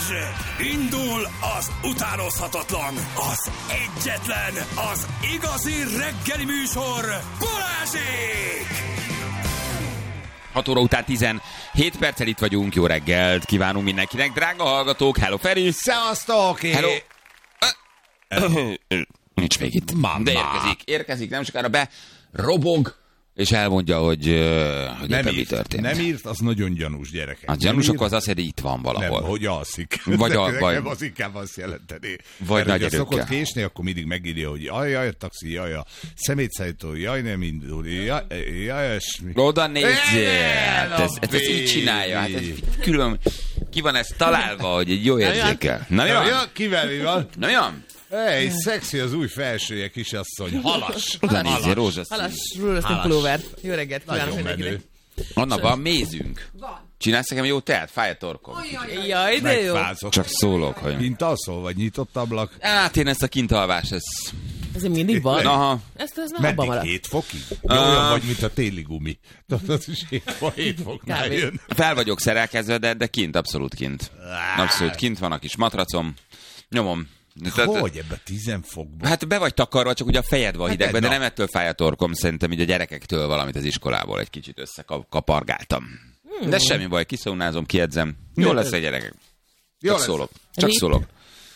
Indul az utánozhatatlan, az egyetlen, az igazi reggeli műsor, Balázsék! 6 óra után 17 perccel itt vagyunk, jó reggelt kívánunk mindenkinek, drága hallgatók, hello Feri! Szevasztok! Hello! Nincs még itt, de érkezik, nem sokára be, robog, és elmondja, hogy éppen mi történt. Nem írt, az nagyon gyanús, gyerekek. A gyanús akkor az azt jelenti, itt van valahol. Nem, hogy alszik. Vagy az inkább azt jelenteni. Vagy nagy erőkkel. Szokott késni, akkor mindig megírja, hogy jaj, a taxi, jaj, a szemétszállító, jaj, nem indul, jaj, esmi. Oda nézzél! Ez így csinálja. Hát külön, ki van ez találva, hogy egy jó érzékel. Na jó? Kivel mi van? Na jó? Hey, szexi az új felsője, kisasszony. Halas. Oda nézzél, rózsaszín. Rózsaszín pulóver. Jó reggelt kívánok mindenkinek. Anna, van mézünk? Van. Csinálsz nekem jó teát? Fáj a torkom. Jaj, de jó. Megfázok. Csak szólok, hogy... Kint alszol, vagy nyitott ablak? Hát én ezt a kintalvást, ez mindig van? Aha. Ez nem abban meddig? marad. 7 fokig? Olyan vagy, mint a téli gumi. Az is 7 foknál jön. Fel vagyok szerelkezve, de kint, abszolút kint. Abszolút kint van a kis matracom. Nyomom. Hogy ebbe 10 fokban? Hát be vagy takarva, csak ugye a fejed van hidegben, de nem ettől fáj a torkom, szerintem így a gyerekektől valamit az iskolából egy kicsit összekapargáltam. De semmi baj, kiszaunázom, kiedzem. Jól lesz a gyerekek. Csak szólok.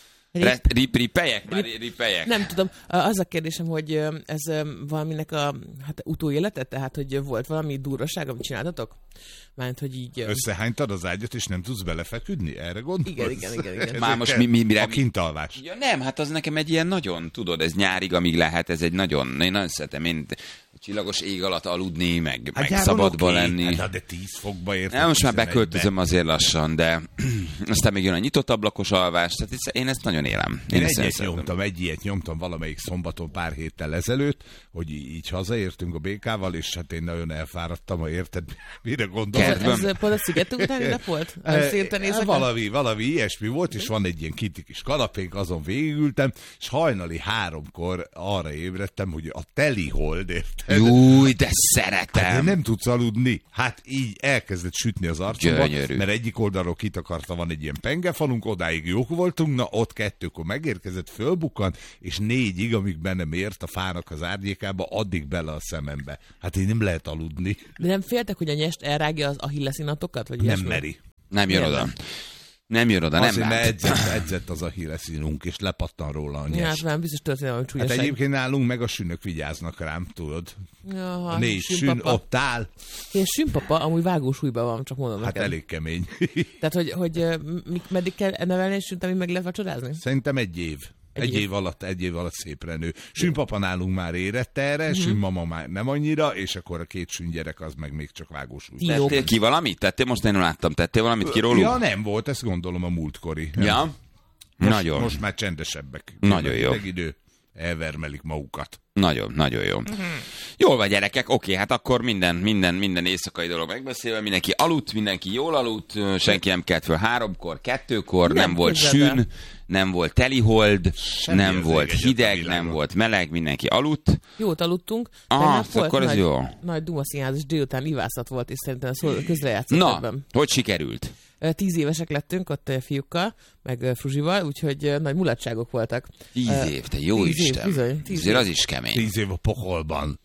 Ripelyek. Nem tudom, az a kérdésem, hogy ez valaminek a utóélete, tehát hogy volt valami durvaság, amit csináltatok? Mármint, hogy így... Összehánytad az ágyat, és nem tudsz belefeküdni? Erre gondolsz? Igen. Már most mire... A kintalvás. Ja, nem, hát az nekem egy ilyen nagyon, tudod, ez nyárig, amíg lehet, ez egy nagyon, én nagyon szeretem, én csillagos ég alatt aludni, meg szabadba lenni. Hát, de 10 fokba értem. Most már beköltözöm azért lassan, de aztán még jön a nyitott ablakos alvás, tehát én ezt nagyon élem. Én egy ilyet nyomtam valamelyik szombaton pár héttel ezelőtt, hogy így hazaértünk a BK-val, és hát én nagyon elfáradtam, ha érted, mire gondolom. Ez pont a szigetünk utáni nap volt? Valami ilyesmi volt, és van egy ilyen kinti kis kanapénk, azon végigültem, és hajnali 3-kor arra ébredtem, hogy a telihold, érted? Júj, de szeretem! Hát nem tudsz aludni. Hát így elkezdett sütni az arcomba, Gyönyörű. mert egyik oldalról kitakarta, van egy ilyen pengefalunk, odáig jók voltunk, na ott 2-kor megérkezett, fölbukkant, és 4-ig, amíg benne ért a fának az árnyékába, addig bele a szemembe. Hát így nem lehet aludni. De nem féltek, hogy a nyest elrágja az ahilleszínatokat? Vagy nem meri. Nem jön oda. Nem jön oda, nem mert edzett az ahilleszínunk, és lepattan róla a nyest. Ja, hát már biztos történelmi hogy csúlyaság. Hát egyébként nálunk meg a sünök vigyáznak rám, tudod. Jaha, 4 sün ott áll. Én sünpapa, amúgy vágósúlyban van, csak mondom Hát neked. elég kemény. Tehát, hogy meddig kell nevelni egy sünt, amíg meg lehet vacsorázni? Szerintem egy év. Egy év alatt szépre nő. Sünpapa nálunk már érett erre, sünmama már nem annyira, és akkor a 2 süngyerek az meg még csak vágósúly. Tettél ki valamit? Most én nem láttam. Tettél valamit ki róluk? Ja, nem volt, ezt gondolom a múltkori. Ja? Nagyon. Most már csendesebbek. Nagyon jó. Idő. Elvermelik magukat. Nagyon jó. Jól van, gyerekek, oké, hát akkor minden éjszakai dolog megbeszélve, mindenki aludt, mindenki jól aludt, senki nem kelt föl 3-kor, 2-kor, nem volt sűn, nem volt telihold, nem volt hideg, nem volt meleg, mindenki aludt. Jót aludtunk. Akkor ez jó. Nagy Duma Színház, és délután ivászat volt, és szerintem közrejátszott ebben. Na, hogy sikerült? 10 évesek lettünk ott fiúkkal, meg Fruzsival, úgyhogy nagy mulatságok voltak. 10 év, te jó 10 Isten. Év, bizony, 10 azért az is kemény. 10 év a pokolban.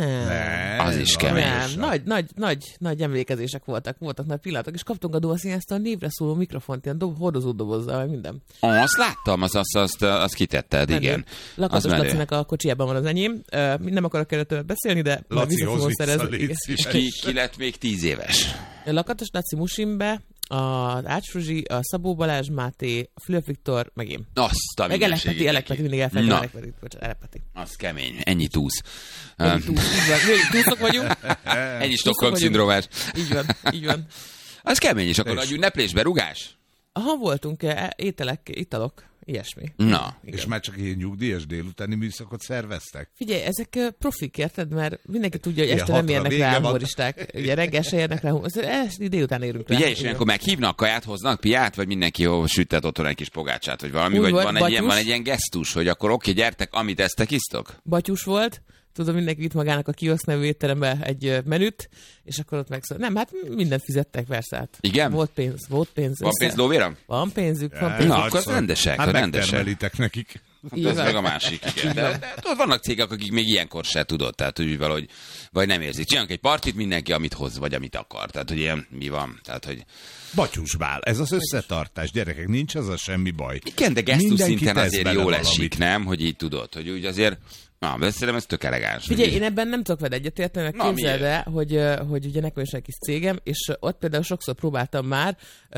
Nem. Az is kemény. Nem, nagy emlékezések voltak nagy pillanatok, és kaptunk a Duma Színháztól a névre szóló mikrofont, ilyen hordozó dobozzal, meg minden. Azt láttam, azt kitetted, igen. Lakatos Lacinak a kocsijában van az enyém. Nem akarok erről többet beszélni, de Laci, hozz vissza, légy ki lett még 10 éves? Lakatos Laci Musimbe, az Ács Fruzsi, a Szabó Balázs Máté, a Fülöp Viktor, meg én. Azt a meg Elepeti, mindig elfelejtem Elepeti. Az kemény, ennyi túsz. Túszok vagyunk. Ennyi Stockholm-szindrómás. Így van. Az kemény, és akkor adjunk neplésbe, rugás? Aha, voltunk ételek, italok, ilyesmi. Na. Igen. És már csak ilyen nyugdíjas délutáni műszakot szerveztek? Figyelj, ezek profik, érted? Mert mindenki tudja, hogy este nem érnek rá humoristák. Ugye reggel se érnek rá humoristák. Délután érünk rá. Ugye, és ilyenkor meghívnak, kaját hoznak, piát, vagy mindenki süttet otthon egy kis pogácsát, vagy valami, vagy van egy ilyen gesztus, hogy akkor oké, gyertek, amit esztek, isztok? Batyus volt, tudom, mindenki vitt magának a Kiosk nevű étterembe egy menüt, és akkor ott megszól. Nem, hát mindent fizettek, persze. Hát. Igen? Volt pénz. Van pénz lóvéra? Van pénzük. Na, akkor rendesek. Hát megtermelitek nekik. Ez meg a másik, igen. De vannak cégek, akik még ilyenkor se tudod, tehát úgy valahogy, vagy nem érzik. Csinálunk egy partit, mindenki amit hoz, vagy amit akar. Tehát, hogy ilyen mi van. Tehát, hogy... Batyusbál, ez az összetartás, gyerekek, nincs az a semmi baj. Igen, de gesztus Mindenki szinten tesz azért bele jól valamit. esik, nem? Hogy így tudod, hogy úgy azért... Na, de szerintem ez tök elegáns. Figyelj, én ebben nem tudok veled egyetérteni, mert képzeld el, hogy ugye nekem is egy kis cégem, és ott például sokszor próbáltam már,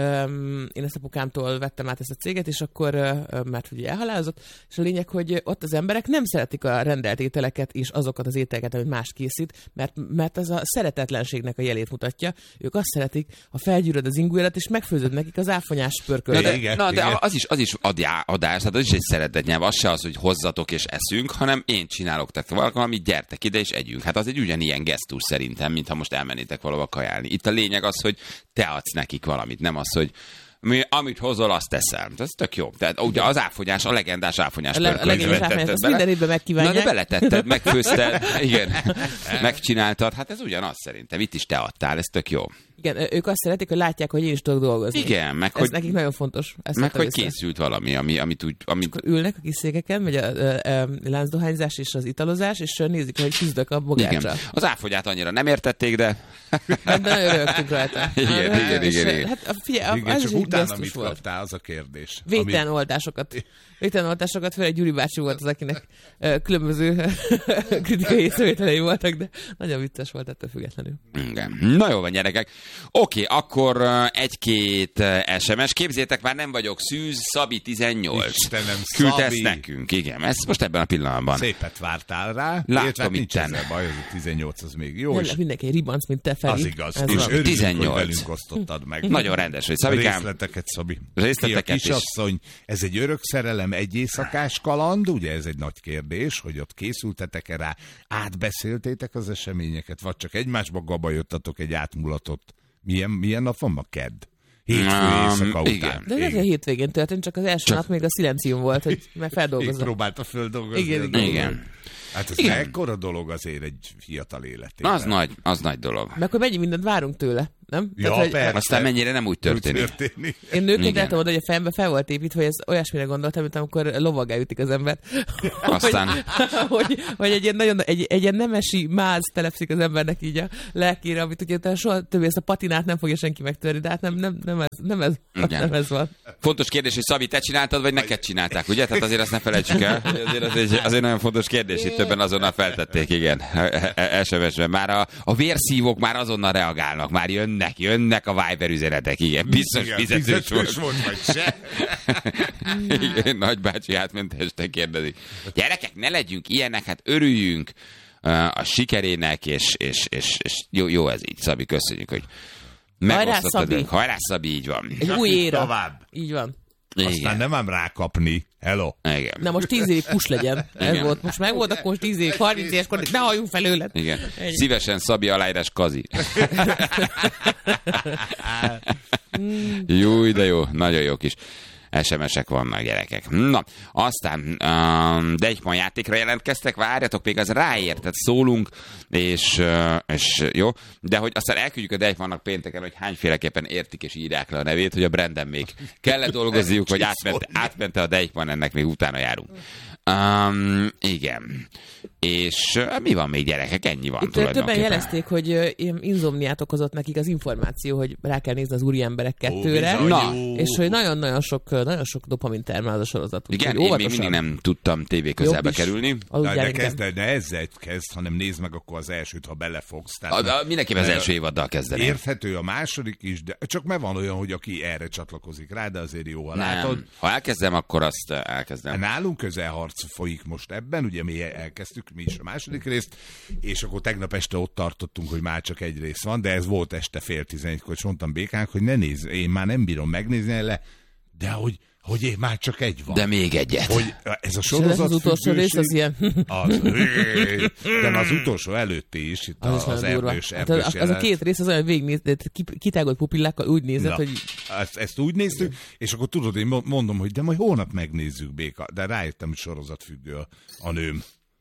én ezt apukámtól vettem át ezt a céget, és akkor, mert ugye elhalálozott, és a lényeg, hogy ott az emberek nem szeretik a rendelt ételeket és azokat az ételeket, amit más készít, mert ez a szeretetlenségnek a jelét mutatja. Ők azt szeretik, ha felgyűröd az ingújat, és megfőzöd nekik az áfonyás pörköltet. De az is adás, tehát az is egy szeretetnyelv, az se az, hogy hozzatok és eszünk, hanem én csinálok tehát valamit, gyertek ide és együnk. Hát az egy ugyanilyen gesztus szerintem, mintha most elmennétek valahova kajálni. Itt a lényeg az, hogy te adsz nekik valamit, nem az, hogy amit hozol, azt teszem. Ez tök jó. Tehát ugye az áfonyás, a legendás áfonyás pörkölt. A legendás áfonyás, azt minden évben megkívánják. Na, de beletetted, megfőzted, igen, megcsináltad. Hát ez ugyanaz szerintem. Itt is te adtál, ez tök jó. Igen, ők azt szeretik, hogy látják, hogy én is tudok dolgozni. Igen, meg ez hogy... nekik nagyon fontos. Meg hogy készült valami, amit úgy... Akkor ülnek a kis székeken, megy a láncdohányzás és az italozás, és nézik, hogy küzdök a bogáccsal. Igen. Az áfonyát annyira nem értették, de... De nagyon örültünk rajta. Igen. Hát figyelj, igen, az csak is egy utána gesztus mit volt. kaptál, az a kérdés. Vételenoltásokat, főleg Gyuri bácsi volt az, akinek különböző kritikai észrevételei voltak, de nagyon vicces volt ettől függetlenül. Igen. Na jó van, gyerekek. Oké, akkor egy-két SMS. Képzétek, már nem vagyok szűz, Szabi 18. Istenem, Küldte ezt Szabi. nekünk, igen. Ez most ebben a pillanatban. Szépet vártál rá. Láttam nincs itten. ezzel baj, az a 18 az még jó. Nem És lett mindenki egy ribanc, mint te, Feri. az igaz. Ez És van. örülünk, 18. hogy velünk osztottad meg. Nagyon rendes vagy, Szabikám. Részleteket, Szabi. Részleteket Ki a is. kisasszony, ez egy örök szerelem, egy éjszakás kaland, ugye ez egy nagy kérdés, hogy ott készültetek-e rá, átbeszéltétek az eseményeket, vagy csak egymásba gabajottatok egy átmulatot. Milyen nap van ma? Kedd? Hétfő éjszaka igen. után. De ez a hétvégén történt, csak az első nap még a szilencium volt, hogy meg Még feldolgozom. próbálta földolgozni. Igen. Hát ez Igen. mekkora dolog azért egy fiatal életében. Az nagy dolog. Meg akkor mennyi mindent várunk tőle, nem? Ja, Tehát, hogy persze. Aztán mennyire nem úgy történik. én nőként Igen. láttam oda, hogy a fejembe fel volt építve, hogy ez olyasmire gondoltam, mint amikor lovaggá ütik az embert. Aztán... hogy egy ilyen, nagyon, egy ilyen nemesi máz telepszik az embernek így a lelkére, amit ugye utána soha többé ezt a patinát nem fogja senki megtörni, de hát nem ez van. Fontos kérdés, hogy Szabi, te csináltad, vagy neked csinálták, ugye? Tehát azért azt ne felejtsük el. Azért nagyon fontos kérdés, itt többen azonnal feltették, igen. SMS-ben. Már a vérszívók már azonnal reagálnak, már jönnek a Viber üzenetek, igen. Biztos fizetős volt. Vagy se. Igen, nagybácsi átment este kérdezik. Gyerekek, ne legyünk ilyenek, hát örüljünk a sikerének, és jó ez így, Szabi, köszönjük, hogy megosztottad. Hajrá, Szabi, így van. Egy új éra. Tovább. Így van. Aztán nem ám rákapni. Hello. Igen. Na most 10 évig kus legyen. Ez volt. Most meg volt, akkor most 10 évig, 30 éveskor, ne halljunk felőled. Igen. Szívesen Szabi aláírás Kazi. Jó, de jó. Nagyon jó kis SMS-ek vannak, gyerekek. Na, aztán Deichmann játékra jelentkeztek, várjatok, még az ráért, tehát szólunk, és jó, de hogy aztán elküldjük a Deichmannnak pénteken, hogy hányféleképpen értik és írják le a nevét, hogy a Branden még kell dolgozniuk, vagy átmente a Deichmann, ennek még utána járunk. Igen. És mi van még, gyerekek? Ennyi van tulajdonképpen. Többen jelezték, hogy insomniát okozott nekik az információ, hogy rá kell nézni az úri emberek 2-re. És hogy nagyon sok dopamin termel az a sorozat. Igen, én még mindig nem tudtam tévé közelbe kerülni. De ezzel kezd, hanem nézd meg akkor az elsőt, ha belefogsz. Mindenképpen az első évaddal kezdeném. Érthető a második is, de csak mert van olyan, hogy aki erre csatlakozik rá, de azért jó, ha látod. Ha elkezdem, akkor azt elkezdem. Nálunk közelharc folyik most ebben, ugye mi elkezdtük mi is a második részt, és akkor tegnap este ott tartottunk, hogy már csak egy rész van, de ez volt este 10:30-kor, és mondtam Békánk, hogy ne nézz, én már nem bírom megnézni le, de hogy én már csak egy van. De még egyet. Hogy ez a sorozat az utolsó rész az ilyen. De az utolsó előtti is, itt az erdős az a két rész az olyan végignézett, kitágolt pupillákkal úgy nézett, hogy... Ezt úgy néztük, és akkor tudod, én mondom, hogy de majd holnap megnézzük, Béka, de rájöttem, hogy sorozatfüggő a nőm.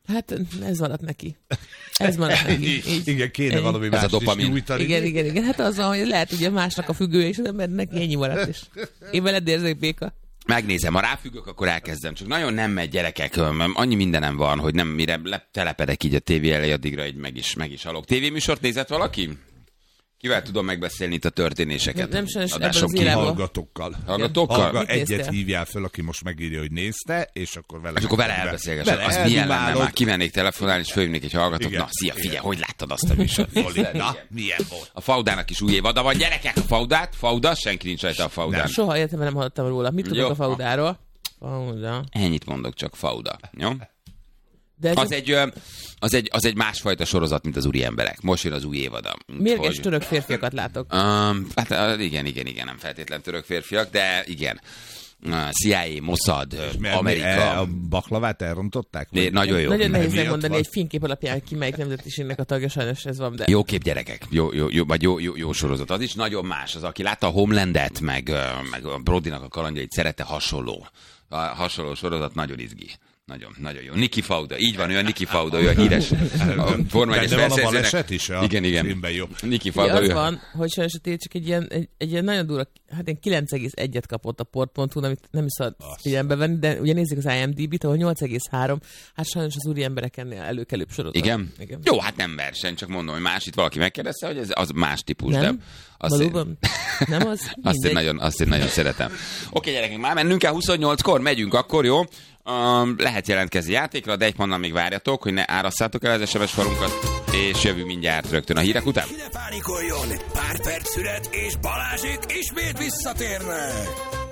Hát ez maradt neki. Ez maradt neki. Így. Igen, kéne Ennyi. valami Ez a mást is dopamin. nyújtani. Igen. Hát az van, hogy lehet ugye másnak a függője, és az embernek ennyi maradt is. Én veled érzek, Béka. Megnézem, ha ráfüggök, akkor elkezdem. Csak nagyon nem megy, gyerekek, annyi mindenem van, hogy nem mire telepedek így a tévé elé, addigra így meg is halok. Tévéműsort nézett valaki? Kivel tudom megbeszélni itt a történéseket? Nem sajnos ebben Adáson az kívül. életben. Hallgatókkal. Hallgatókkal? Mit Egyet néztél? hívjál föl, aki most megírja, hogy nézte, és akkor vele... És akkor vele elbeszélgessek. Vele Az milyen lenne eldumálod. már? Kimennék telefonálni, és fölhívnék egy hallgatót. Igen. Na, szia, figyelj, Igen. hogy láttad azt a műsort? Zoli, na, milyen volt? A Faudának is új évada van. Gyerekek, a Fauda, senki nincs rajta a Faudán. Soha életemben nem hallottam róla. Mit tudok Jó. a Faudáról? Fauda. Ennyit mondok, csak Fauda. Jó? De ez Az egy másfajta sorozat, mint az úri emberek. Most jön az új évada. mérges török férfiakat látok. Hát igen, nem feltétlen török férfiak, de igen. CIA, Mossad, Amerika. A baklavát elrontották? Vagy? Nagyon jó. Nagyon nehéz miatt megmondani van? egy fénykép alapján, hogy ki melyik nemzetiségnek a tagja, sajnos ez van, de... Jó kép, gyerekek. Jó sorozat. Az is nagyon más. Az, aki látta a Homelandet, meg a Brodynak a kalandjait szerette, hasonló sorozat, nagyon izgi. Nagyon jó. Niki Fauda, így van, olyan Niki Fauda, olyan híres. A Forma 1-es De van a versenyzőnek. baleset is a Igen. filmben, jó. Niki Ugye Fauda. az ő- van, hogy sajnos a tévé csak egy ilyen nagyon durva, hát ilyen 9,1-et kapott a port.hu, amit nem is szabad figyelembe venni, de ugye nézzük az IMDb-t, ahol 8,3, hát sajnos az úri emberek ennél előkelőbb sorozat. Igen? Jó, hát nem verseny, csak mondom, hogy más itt valaki megkérdezte, hogy ez az más típus, Nem? de... Valóban? Nem az? Azt én nagyon szeretem. Oké, gyerekek, már mennünk kell 28-kor, megyünk akkor, jó? Lehet jelentkezni játékra, de egy mondan még várjatok, hogy ne árasszátok el az SMS falunkat, és jövünk mindjárt rögtön a hírek után. Ne pánikoljon! Pár perc szület, és Balázsék ismét visszatérnek!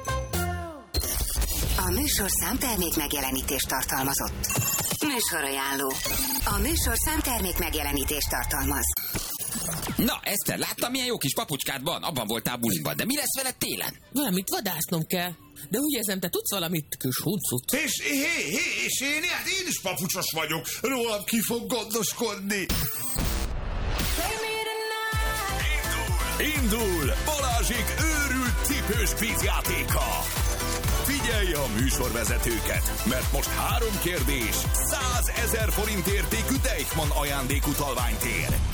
A műsorszám termék megjelenítést tartalmazott. Műsorajánló. A műsorszám termék megjelenítést tartalmaz. Na, Eszter, láttam, milyen jó kis papucskád van? Abban voltál buliban, de mi lesz veled télen? Valamit vadásznom kell. De úgy érzem, te tudsz valamit, kis huncut? És én is papucsos vagyok. Rólam ki fog gondoskodni. Indul Balázsék őrült cipős kvízjátéka! Figyelj a műsorvezetőket, mert most 3 kérdés, 100 000 forint értékű Deichmann ajándékutalványt ér.